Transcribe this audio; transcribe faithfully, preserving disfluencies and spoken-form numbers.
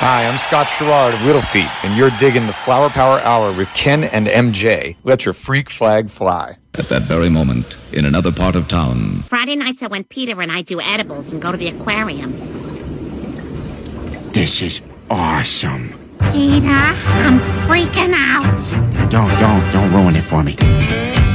Hi, I'm Scott Sherrard of Little Feat, and you're digging the Flower Power Hour with Ken and M J. Let your freak flag fly. At that very moment, in another part of town. Friday nights are when Peter and I do edibles and go to the aquarium. This is awesome. Peter, I'm freaking out. Don't, don't, don't ruin it for me.